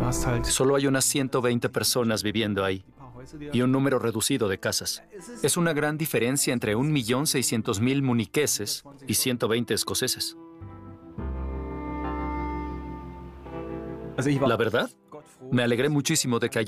Solo hay unas 120 personas viviendo ahí y un número reducido de casas. Es una gran diferencia entre 1.600.000 muniqueses y 120 escoceses. La verdad, me alegré muchísimo de que haya